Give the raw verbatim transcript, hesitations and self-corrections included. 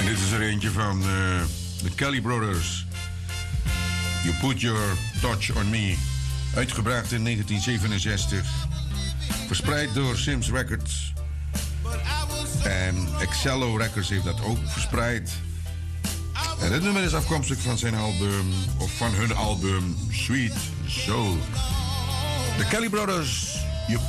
En dit is er eentje van uh, de Kelly Brothers. You Put Your Touch On Me. Uitgebracht in negentien zevenenzestig. Verspreid door Sims Records. En Excello Records heeft dat ook verspreid. En dit nummer is afkomstig van zijn album, of van hun album Sweet Soul. De Kelly Brothers.